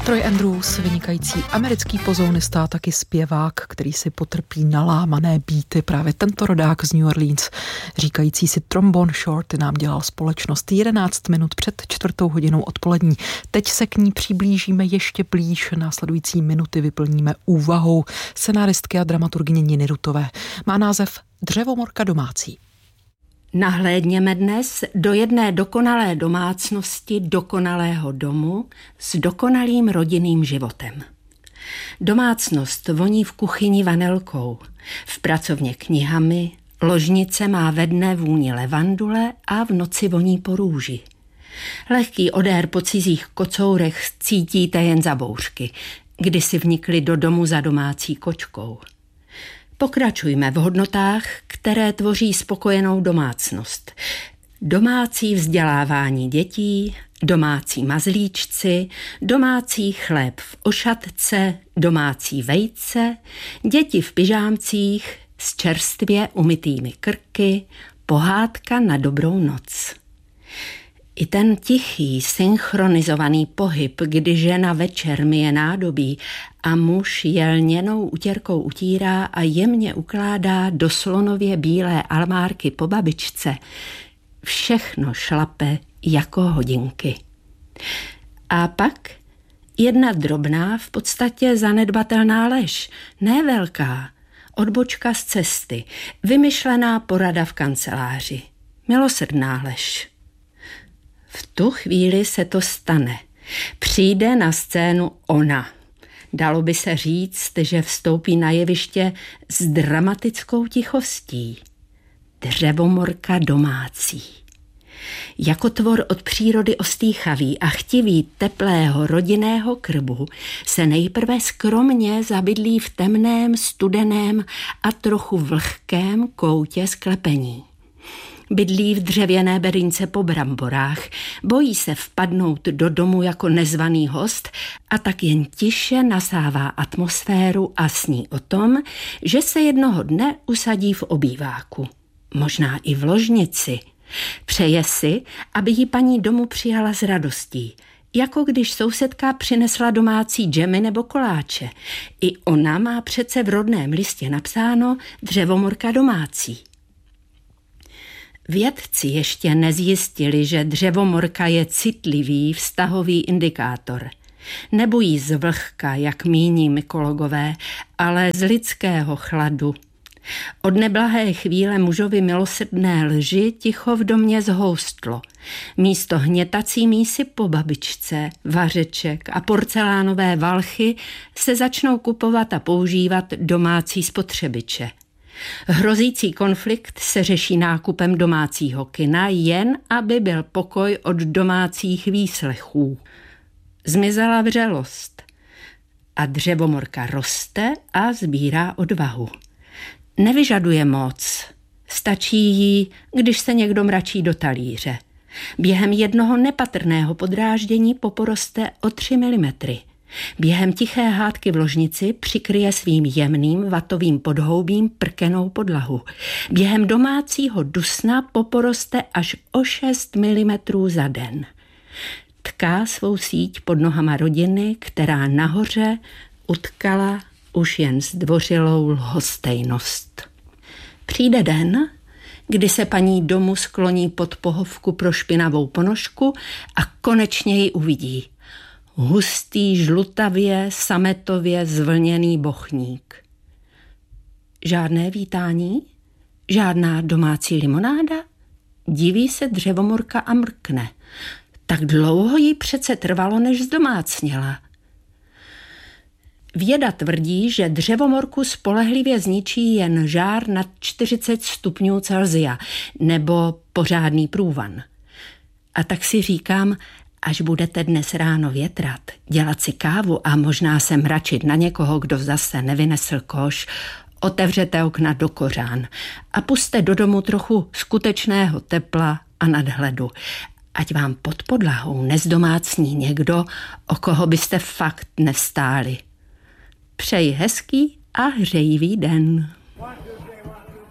Troy Andrews, vynikající americký pozounista, taky zpěvák, který si potrpí nalámané beaty. Právě tento rodák z New Orleans, říkající si trombone short, nám dělal společnost 11 minut před 4:00 odpolední. Teď se k ní přiblížíme ještě blíž. Následující minuty vyplníme úvahou scenáristky a dramaturgyně Niny Rutové. Má název Dřevomorka domácí. Nahlédněme dnes do jedné dokonalé domácnosti, dokonalého domu s dokonalým rodinným životem. Domácnost voní v kuchyni vanilkou, v pracovně knihami, ložnice má ve dne vůni levandule a v noci voní po růži. Lehký odér po cizích kocourech cítíte jen za bouřky, kdy si vnikli do domu za domácí kočkou. Pokračujme v hodnotách, které tvoří spokojenou domácnost. Domácí vzdělávání dětí, domácí mazlíčci, domácí chléb v ošatce, domácí vejce, děti v pyžámcích s čerstvě umytými krky, pohádka na dobrou noc. I ten tichý, synchronizovaný pohyb, kdy žena večer myje nádobí a muž je lněnou utěrkou utírá a jemně ukládá do slonově bílé almárky po babičce, všechno šlape jako hodinky. A pak jedna drobná, v podstatě zanedbatelná lež, ne velká, odbočka z cesty, vymyšlená porada v kanceláři, milosrdná lež. V tu chvíli se to stane. Přijde na scénu ona. Dalo by se říct, že vstoupí na jeviště s dramatickou tichostí. Dřevomorka domácí. Jako tvor od přírody ostýchavý a chtivý teplého rodinného krbu se nejprve skromně zabydlí v temném, studeném a trochu vlhkém koutě sklepení. Bydlí v dřevěné bedínce po bramborách, bojí se vpadnout do domu jako nezvaný host a tak jen tiše nasává atmosféru a sní o tom, že se jednoho dne usadí v obýváku. Možná i v ložnici. Přeje si, aby ji paní domu přijala s radostí, jako když sousedka přinesla domácí džemy nebo koláče. I ona má přece v rodném listě napsáno Dřevomorka domácí. Vědci ještě nezjistili, že dřevomorka je citlivý vztahový indikátor. Nebojí z vlhka, jak míní mykologové, ale z lidského chladu. Od neblahé chvíle mužovi milosrdné lži ticho v domě zhoustlo. Místo hnětací mísy po babičce, vařeček a porcelánové valchy se začnou kupovat a používat domácí spotřebiče. Hrozící konflikt se řeší nákupem domácího kina, jen aby byl pokoj od domácích výslechů. Zmizela vřelost a dřevomorka roste a sbírá odvahu. Nevyžaduje moc, stačí jí, když se někdo mračí do talíře. Během jednoho nepatrného podráždění poporoste o 3 mm. Během tiché hádky v ložnici přikryje svým jemným vatovým podhoubím prkenou podlahu. Během domácího dusna poporoste až o 6 mm za den. Tká svou síť pod nohama rodiny, která nahoře utkala už jen zdvořilou lhostejnost. Přijde den, kdy se paní domu skloní pod pohovku pro špinavou ponožku a konečně ji uvidí. Hustý, žlutavě, sametově zvlněný bochník. Žádné vítání? Žádná domácí limonáda? Diví se dřevomorka a mrkne. Tak dlouho jí přece trvalo, než zdomácněla. Věda tvrdí, že dřevomorku spolehlivě zničí jen žár nad 40 stupňů Celsia nebo pořádný průvan. A tak si říkám, až budete dnes ráno větrat, dělat si kávu a možná se mračit na někoho, kdo zase nevynesl koš, otevřete okna do kořán a pusťte do domu trochu skutečného tepla a nadhledu. Ať vám pod podlahou nezdomácní někdo, o koho byste fakt nevstáli. Přeji hezký a hřejivý den.